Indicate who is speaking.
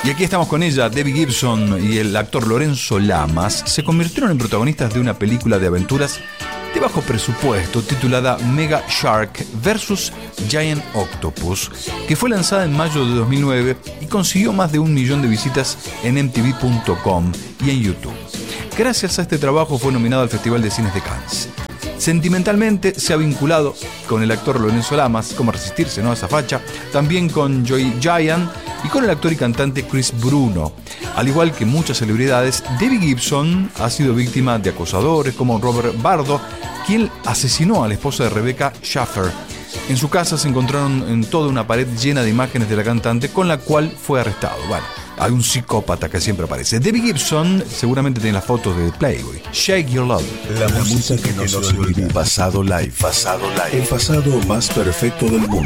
Speaker 1: Y aquí estamos con ella. Debbie Gibson y el actor Lorenzo Lamas se convirtieron en protagonistas de una película de aventuras de bajo presupuesto titulada Mega Shark vs. Giant Octopus, que fue lanzada en mayo de 2009 y consiguió más de 1 millón de visitas en MTV.com y en YouTube. Gracias a este trabajo fue nominado al Festival de Cines de Cannes. Sentimentalmente se ha vinculado con el actor Lorenzo Lamas, como resistirse, ¿no?, a esa facha, también con Joy Giant y con el actor y cantante Chris Bruno. Al igual que muchas celebridades, Debbie Gibson ha sido víctima de acosadores como Robert Bardo, quien asesinó a la esposa de Rebecca Schaffer. En su casa se encontraron en toda una pared llena de imágenes de la cantante, con la cual fue arrestado. Bueno, hay un psicópata que siempre aparece. Debbie Gibson seguramente tiene las fotos de Playboy. Shake Your Love.
Speaker 2: La música que no se olvida.
Speaker 1: Pasado Live.
Speaker 2: El pasado más perfecto del mundo.